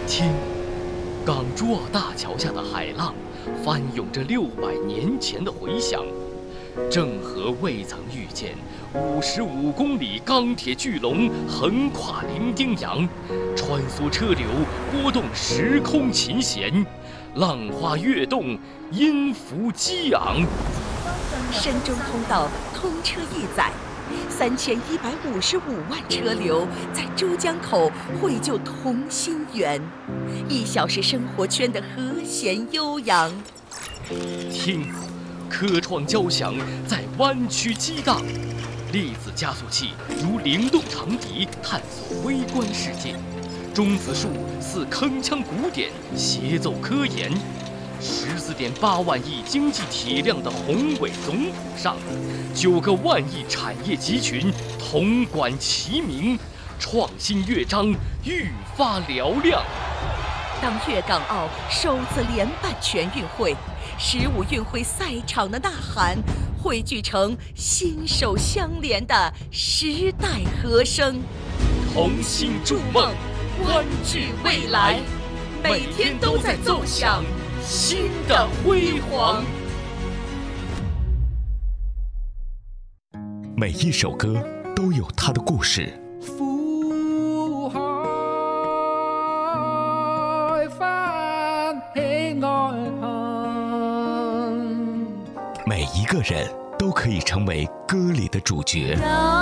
听，港珠澳大桥下的海浪翻涌着600年前的回响。郑和未曾预见55公里钢铁巨龙横跨伶仃洋，穿梭车流，拨动时空琴弦，浪花跃动，音符激昂。 深中通道通车一载，3155万车流在珠江口汇就同心圆，1小时生活圈的和弦悠扬。 听，科创交响在湾区激荡，粒子加速器如灵动长笛探索微观世界，中子数似铿锵鼓点协奏科研。14.8万亿经济体量的宏伟总谱上，9个万亿产业集群铜管齐鸣，创新乐章愈发嘹亮。 当粤港澳首次联办全运会，15运会赛场的呐喊汇聚成心手相连的时代和声， 同心筑梦， 湾聚未来，每天都在奏响新的辉煌。 每一首歌都有它的故事， 苦海翻起愛恨， 每一个人都可以成为歌里的主角。